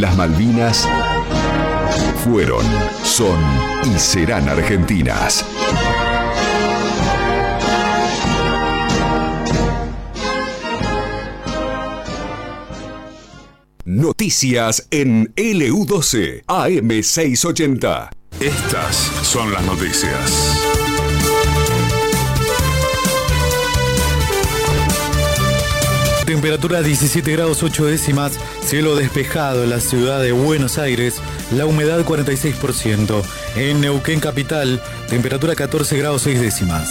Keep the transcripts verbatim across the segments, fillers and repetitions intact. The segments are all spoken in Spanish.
Las Malvinas fueron, son y serán argentinas. Noticias en L U doce A M seiscientos ochenta. Estas son las noticias. Temperatura diecisiete grados ocho décimas, cielo despejado en la ciudad de Buenos Aires, la humedad cuarenta y seis por ciento. En Neuquén capital, temperatura catorce grados seis décimas.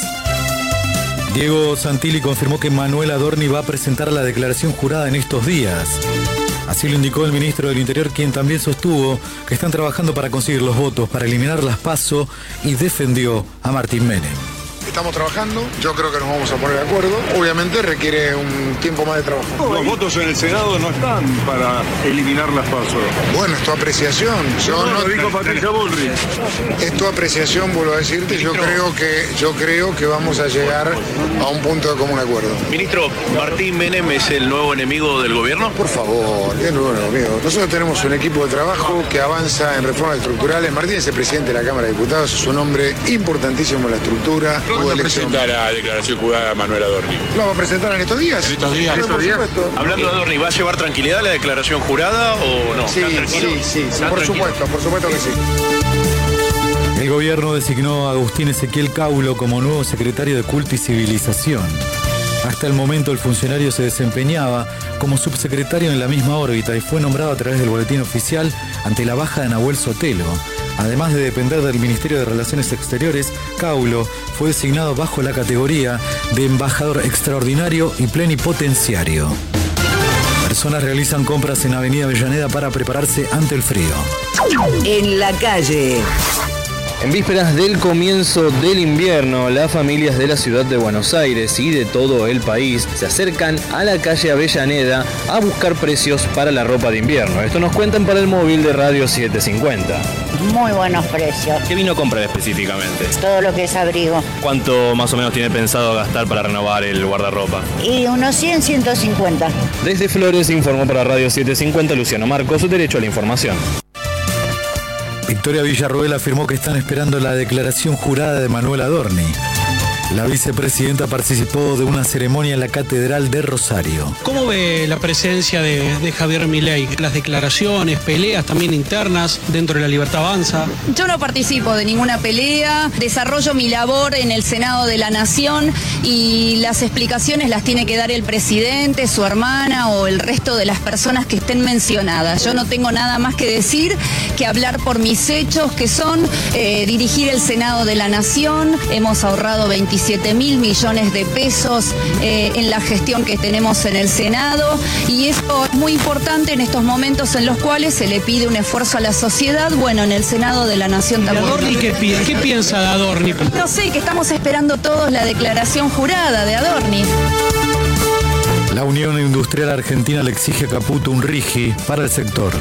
Diego Santilli confirmó que Manuel Adorni va a presentar la declaración jurada en estos días. Así lo indicó el ministro del Interior, quien también sostuvo que están trabajando para conseguir los votos, para eliminar las PASO, y defendió a Martín Menem. Estamos trabajando, yo creo que nos vamos a poner de acuerdo. Obviamente requiere un tiempo más de trabajo. Los votos en el Senado no están para eliminar las PASO. Bueno, es tu apreciación. Yo no, no, lo dijo Patricia Bullrich. Es tu apreciación, vuelvo a decirte. Yo creo que yo creo que vamos a llegar a un punto de común acuerdo. Ministro, ¿Martín Menem es el nuevo enemigo del gobierno? Por favor, es nuevo enemigo. Nosotros tenemos un equipo de trabajo que avanza en reformas estructurales. Martín es el presidente de la Cámara de Diputados, es un hombre importantísimo en la estructura. ¿Cuándo presenta la declaración jurada Manuel Adorni? ¿Lo vamos a presentar en estos días? En estos días. Sí, por supuesto. Hablando de Adorni, ¿va a llevar tranquilidad la declaración jurada o no? Sí, sí, sí, sí, por supuesto, por supuesto que sí. El gobierno designó a Agustín Ezequiel Caulo como nuevo secretario de Culto y Civilización. Hasta el momento el funcionario se desempeñaba como subsecretario en la misma órbita y fue nombrado a través del boletín oficial ante la baja de Nahuel Sotelo. Además de depender del Ministerio de Relaciones Exteriores, Caulo fue designado bajo la categoría de embajador extraordinario y plenipotenciario. Personas realizan compras en Avenida Avellaneda para prepararse ante el frío. En la calle. En vísperas del comienzo del invierno, las familias de la ciudad de Buenos Aires y de todo el país se acercan a la calle Avellaneda a buscar precios para la ropa de invierno. Esto nos cuentan para el móvil de Radio setecientos cincuenta. Muy buenos precios. ¿Qué vino a comprar específicamente? Todo lo que es abrigo. ¿Cuánto más o menos tiene pensado gastar para renovar el guardarropa? Y unos cien, ciento cincuenta. Desde Flores informó para Radio setecientos cincuenta Luciano Marcos, su derecho a la información. Victoria Villarroel afirmó que están esperando la declaración jurada de Manuel Adorni. La vicepresidenta participó de una ceremonia en la Catedral de Rosario. ¿Cómo ve la presencia de, de Javier Milei? Las declaraciones, peleas también internas dentro de la Libertad Avanza. Yo no participo de ninguna pelea, desarrollo mi labor en el Senado de la Nación y las explicaciones las tiene que dar el presidente, su hermana o el resto de las personas que estén mencionadas. Yo no tengo nada más que decir que hablar por mis hechos, que son eh, dirigir el Senado de la Nación. Hemos ahorrado veintisiete mil millones de pesos eh, en la gestión que tenemos en el Senado y esto es muy importante en estos momentos en los cuales se le pide un esfuerzo a la sociedad. Bueno, en el Senado de la Nación también. ¿Adorni qué, qué piensa de Adorni? No sé, que estamos esperando todos la declaración jurada de Adorni. La Unión Industrial Argentina le exige a Caputo un RIGI para el sector.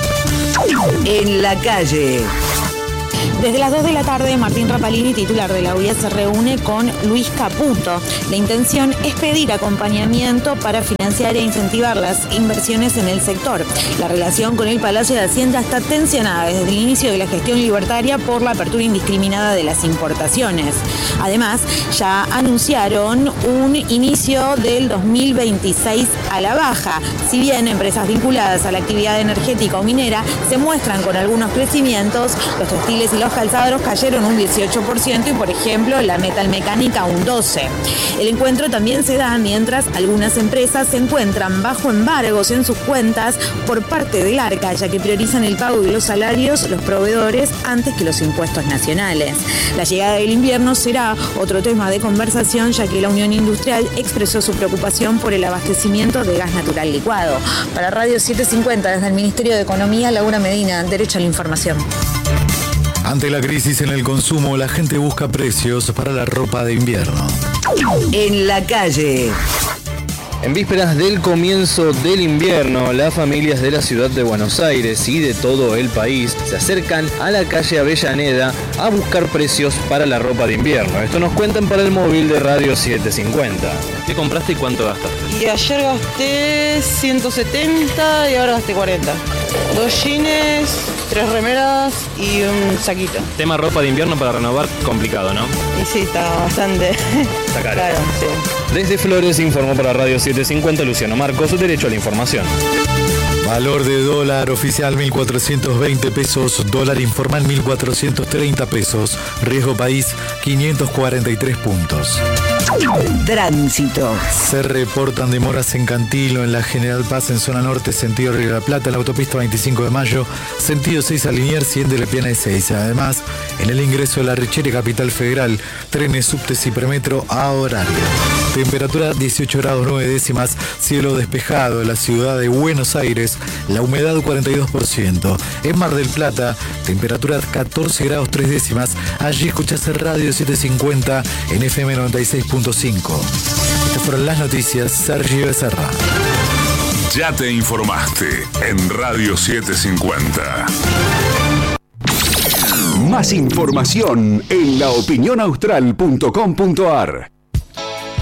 En la calle. Desde las dos de la tarde, Martín Rapalini, titular de la U I A, se reúne con Luis Caputo. La intención es pedir acompañamiento para financiar e incentivar las inversiones en el sector. La relación con el Palacio de Hacienda está tensionada desde el inicio de la gestión libertaria por la apertura indiscriminada de las importaciones. Además, ya anunciaron un inicio del dos mil veintiséis a la baja. Si bien empresas vinculadas a la actividad energética o minera se muestran con algunos crecimientos, los textiles y los calzados cayeron un dieciocho por ciento y, por ejemplo, la metalmecánica un doce por ciento. El encuentro también se da mientras algunas empresas se encuentran bajo embargos en sus cuentas por parte del ARCA, ya que priorizan el pago de los salarios, los proveedores, antes que los impuestos nacionales. La llegada del invierno será otro tema de conversación, ya que la Unión Industrial expresó su preocupación por el abastecimiento de gas natural licuado. Para Radio setecientos cincuenta, desde el Ministerio de Economía, Laura Medina, Derecho a la Información. Ante la crisis en el consumo, la gente busca precios para la ropa de invierno. En la calle. En vísperas del comienzo del invierno, las familias de la ciudad de Buenos Aires y de todo el país se acercan a la calle Avellaneda a buscar precios para la ropa de invierno. Esto nos cuentan para el móvil de Radio setecientos cincuenta. ¿Qué compraste y cuánto gastaste? Y ayer gasté ciento setenta y ahora gasté cuarenta. Dos jeans, tres remeras y un saquito. Tema ropa de invierno para renovar, complicado, ¿no? Y sí, está bastante Está caro. caro, sí. Desde Flores informó para Radio setecientos cincuenta Luciano Marcos, su derecho a la información. Valor de dólar oficial mil cuatrocientos veinte pesos, dólar informal mil cuatrocientos treinta pesos, riesgo país quinientos cuarenta y tres puntos. Tránsito. Se reportan demoras en Cantilo, en la General Paz, en zona norte, sentido Río de la Plata, en la autopista veinticinco de mayo, sentido seis a Liniers, cien de Lepiana y seis. Además, en el ingreso de la Richere, Capital Federal, trenes, subtes y premetro a horario. Temperatura dieciocho grados nueve décimas, cielo despejado en la ciudad de Buenos Aires, la humedad cuarenta y dos por ciento. En Mar del Plata, temperatura catorce grados tres décimas. Allí escuchás Radio setecientos cincuenta en F M noventa y seis punto cinco. Estas fueron las noticias. Sergio Becerra. Ya te informaste en Radio setecientos cincuenta. Más información en la opinión austral punto com punto a r.